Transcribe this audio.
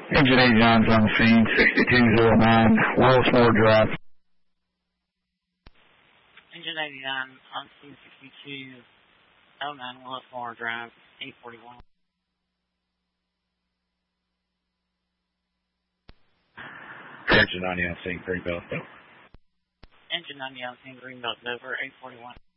Engine 89's on the scene, 6209, Willismore Drive. Engine 89 on scene, 6209, Willismore Drive, 841. Engine 90 on scene, Greenbelt. Engine 90 on scene, Greenbelt, Dover, 841.